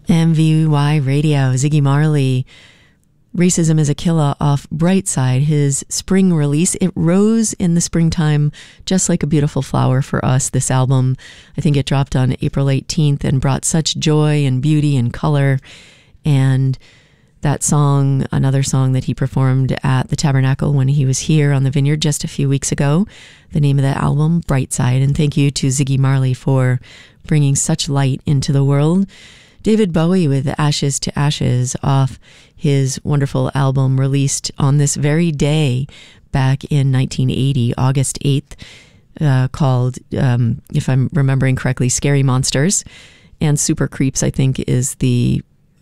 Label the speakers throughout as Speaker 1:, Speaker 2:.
Speaker 1: MVY Radio, Ziggy Marley, Racism is a Killer off Brightside, his spring release. It rose in the springtime just like a beautiful flower for us, this album. I think it dropped on April 18th and brought such joy and beauty and color. And that song, another song that he performed at the Tabernacle when he was here on the Vineyard just a few weeks ago, the name of that album, Brightside. And thank you to Ziggy Marley for bringing such light into the world. David Bowie with Ashes to Ashes off his wonderful album released on this very day back in 1980, August 8th, called, if I'm remembering correctly, Scary Monsters. And Super Creeps, I think, is the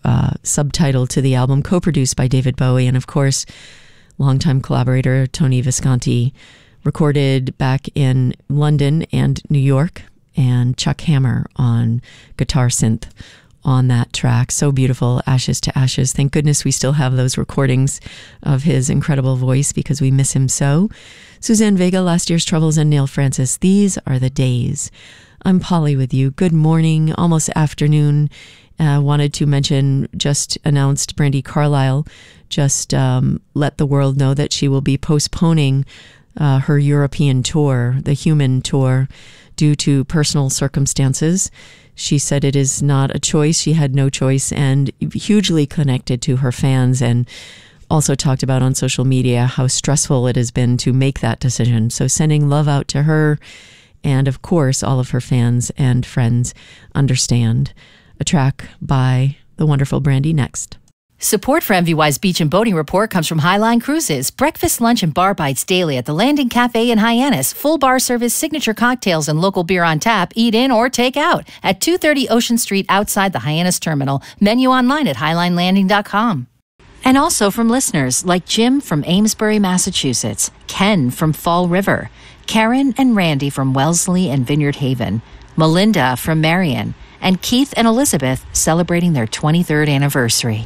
Speaker 1: subtitle to the album, co-produced by David Bowie and, of course, longtime collaborator Tony Visconti, recorded back in London and New York, and Chuck Hammer on guitar synth on that track. So beautiful, Ashes to Ashes. Thank goodness we still have those recordings of his incredible voice because we miss him so. Suzanne Vega, Last Year's Troubles, and Neil Francis. These are the days. I'm Polly with you. Good morning, almost afternoon. Wanted to mention, just announced Brandi Carlile just let the world know that she will be postponing her European tour, the Human Tour, due to personal circumstances. She said it is not a choice. She had no choice, and hugely connected to her fans, and also talked about on social media how stressful it has been to make that decision. So sending love out to her, and of course all of her fans and friends understand. A track by the wonderful Brandi next.
Speaker 2: Support for MVY's Beach and Boating Report comes from Highline Cruises. Breakfast, lunch, and bar bites daily at the Landing Cafe in Hyannis. Full bar service, signature cocktails, and local beer on tap. Eat in or take out at 230 Ocean Street outside the Hyannis Terminal. Menu online at HighlineLanding.com. And also from listeners like Jim from Amesbury, Massachusetts, Ken from Fall River, Karen and Randy from Wellesley and Vineyard Haven, Melinda from Marion, and Keith and Elizabeth celebrating their 23rd anniversary.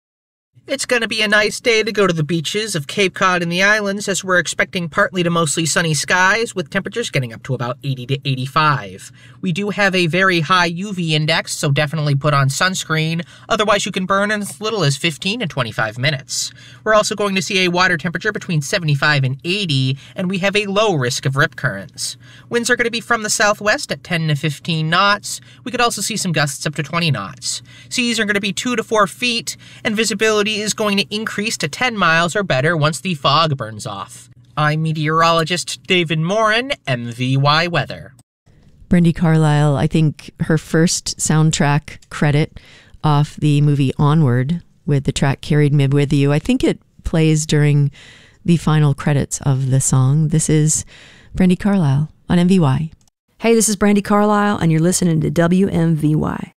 Speaker 3: It's going to be a nice day to go to the beaches of Cape Cod and the islands, as we're expecting partly to mostly sunny skies with temperatures getting up to about 80 to 85. We do have a very high UV index, so definitely put on sunscreen. Otherwise, you can burn in as little as 15 to 25 minutes. We're also going to see a water temperature between 75 and 80, and we have a low risk of rip currents. Winds are going to be from the southwest at 10 to 15 knots. We could also see some gusts up to 20 knots. Seas are going to be 2 to 4 feet, and visibility is going to increase to 10 miles or better once the fog burns off. I'm meteorologist David Morin, MVY Weather.
Speaker 1: Brandi Carlile, I think her first soundtrack credit off the movie Onward with the track Carried Me With You. I think it plays during the final credits of the song. This is Brandi Carlile on MVY.
Speaker 4: Hey, this is Brandi Carlile, and you're listening to WMVY.